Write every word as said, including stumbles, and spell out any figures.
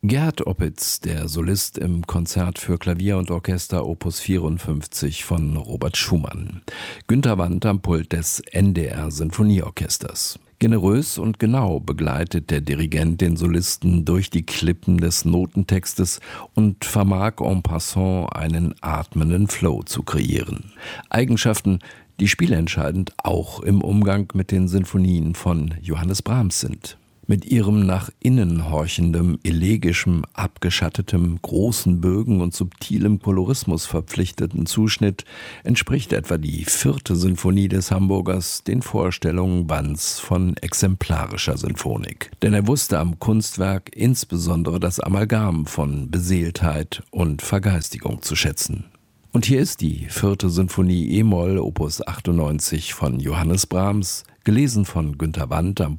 Gerhard Opitz, der Solist im Konzert für Klavier und Orchester Opus vierundfünfzig von Robert Schumann. Günter Wandt am Pult des N D R-Sinfonieorchesters. Generös und genau begleitet der Dirigent den Solisten durch die Klippen des Notentextes und vermag en passant einen atmenden Flow zu kreieren. Eigenschaften, die spielentscheidend auch im Umgang mit den Sinfonien von Johannes Brahms sind. Mit ihrem nach innen horchendem, elegischem, abgeschattetem, großen Bögen und subtilem Kolorismus verpflichteten Zuschnitt entspricht etwa die vierte Sinfonie des Hamburgers den Vorstellungen Wandts von exemplarischer Sinfonik. Denn er wusste am Kunstwerk insbesondere das Amalgam von Beseeltheit und Vergeistigung zu schätzen. Und hier ist die vierte Sinfonie e-Moll Opus achtundneunzig von Johannes Brahms, gelesen von Günter Wandt am